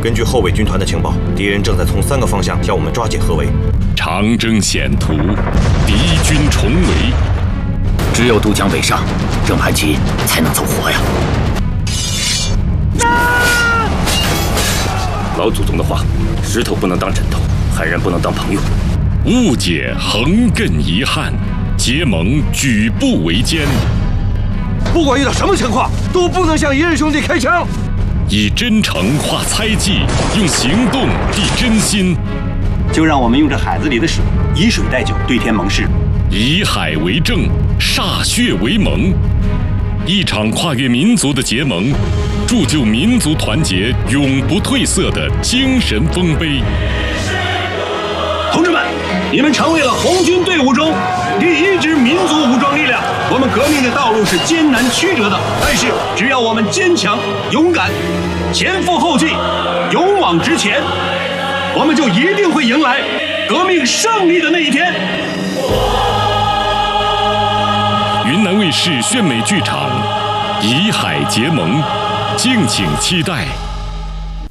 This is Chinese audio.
根据后卫军团的情报，敌人正在从3个方向向我们抓紧合围。 长征险途，敌军重围， 只有渡江北上，郑盘旗才能走活呀！ 老祖宗的话，石头不能当枕头，汉人不能当朋友。 误解横亘遗憾，结盟举步维艰。 不管遇到什么情况，都不能向一任兄弟开枪。 以真诚化猜忌，用行动递真心。 就让我们用这海子里的水，以水代酒，对天盟誓。 以海为证，歃血为盟。一场跨越民族的结盟，铸就民族团结永不褪色的精神丰碑。 同志们，你们成为了红军队伍中第1支民族武装力量。我们革命的道路是艰难曲折的，但是只要我们坚强勇敢，前赴后继，勇往直前，我们就一定会迎来革命胜利的那一天。 云南卫视炫美剧场《以海结盟》，敬请期待。